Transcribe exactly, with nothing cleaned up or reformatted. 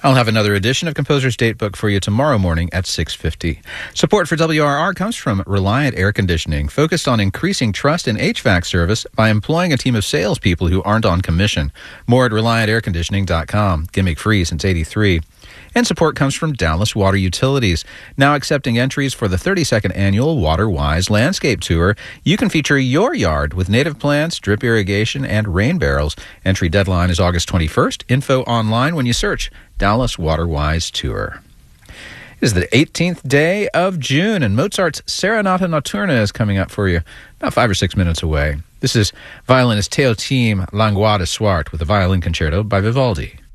I'll have another edition of Composer's Datebook for you tomorrow morning at six fifty. Support for W R R comes from Reliant Air Conditioning, focused on increasing trust in H V A C service by employing a team of salespeople who aren't on commission. More at reliant air conditioning dot com. Gimmick free since eighty-three. And support comes from Dallas Water Utilities, now accepting entries for the thirty-second annual WaterWise Landscape Tour. You can feature your yard with native plants, drip irrigation, and rain barrels. Entry deadline is August twenty-first. Info online when you search Dallas WaterWise Tour. It is the eighteenth day of June, and Mozart's Serenata Notturna is coming up for you about five or six minutes away. This is violinist Teotim Langlois de Swart with a violin concerto by Vivaldi.